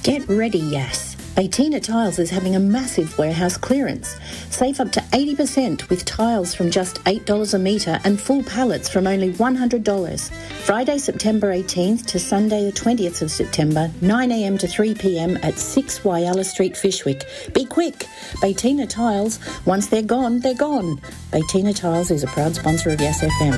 Get ready, Yass. Baytina Tiles is having a massive warehouse clearance. Save up to 80% with tiles from just $8 a metre and full pallets from only $100. Friday, September 18th to Sunday the 20th of September, 9am to 3pm at 6 Whyalla Street, Fyshwick. Be quick. Baytina Tiles, once they're gone, they're gone. Baytina Tiles is a proud sponsor of Yass FM.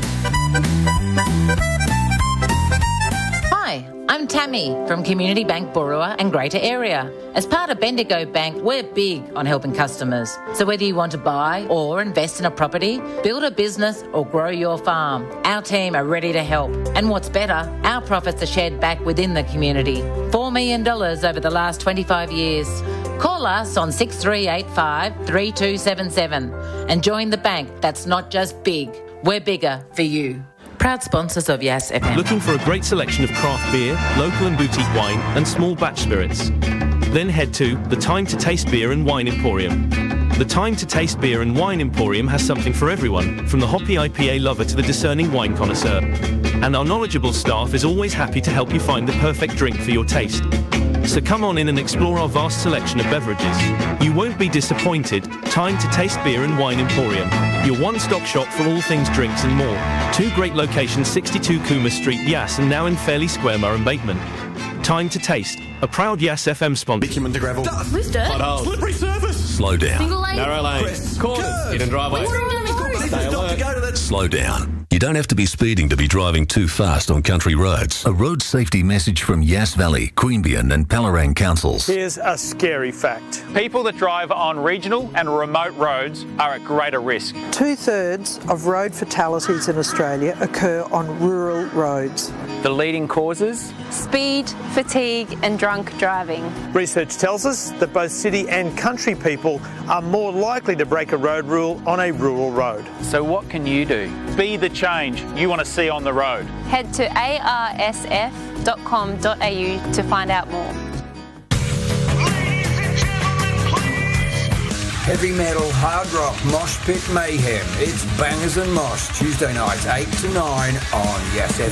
Hi, I'm Tammy from Community Bank Borua and Greater Area. As part of Bendigo Bank, we're big on helping customers. So whether you want to buy or invest in a property, build a business or grow your farm, our team are ready to help. And what's better, our profits are shared back within the community. $4 million over the last 25 years. Call us on 6385 3277 and join the bank that's not just big, we're bigger for you. Proud sponsors of Yass FM. Looking for a great selection of craft beer, local and boutique wine and small batch spirits? Then head to the Time to Taste Beer and Wine Emporium. The Time to Taste Beer and Wine Emporium has something for everyone, from the hoppy IPA lover to the discerning wine connoisseur. And our knowledgeable staff is always happy to help you find the perfect drink for your taste. So come on in and explore our vast selection of beverages. You won't be disappointed. Time to Taste Beer and Wine Emporium, your one-stop shop for all things drinks and more. 2 great locations, 62 Cooma Street, Yass, and now in Fairley Square, Murray Bateman. Time to Taste, a proud Yass FM sponsor. Bitumen to gravel. Lift it. Potholes. Slippery surface. Slow down. Single lane. Narrow lanes. Corners. Hidden driveway. Stay alert. Slow down. You don't have to be speeding to be driving too fast on country roads. A road safety message from Yass Valley, Queanbeyan and Palorang councils. Here's a scary fact. People that drive on regional and remote roads are at greater risk. 2/3 of road fatalities in Australia occur on rural roads. The leading causes? Speed, fatigue and drunk driving. Research tells us that both city and country people are more likely to break a road rule on a rural road. So what can you do? Be the change you want to see on the road. Head to arsf.com.au to find out more. Heavy metal, hard rock, mosh pit mayhem. It's Bangers and Mosh, Tuesday nights 8 to 9 on Yass FM.